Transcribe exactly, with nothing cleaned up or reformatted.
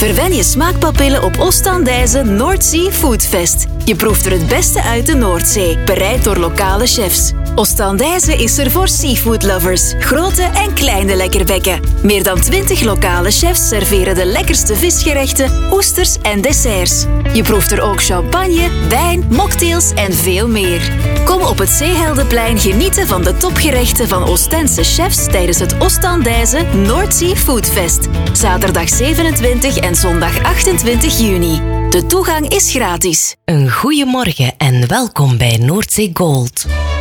Verwen je smaakpapillen op Oostendijse Noordzee Foodfest. Je proeft er het beste uit de Noordzee, bereid door lokale chefs. Oostendijse is er voor seafood lovers, grote en kleine lekkerbekken. Meer dan twintig lokale chefs serveren de lekkerste visgerechten, oesters en desserts. Je proeft er ook champagne, wijn, mocktails en veel meer. Kom op het Zeeheldenplein genieten van de topgerechten van Oostense chefs tijdens het Oostendijse Noordzee Foodfest. Zaterdag zevenentwintig en zondag achtentwintig juni. De toegang is gratis. Een goeiemorgen en welkom bij Noordzee Gold.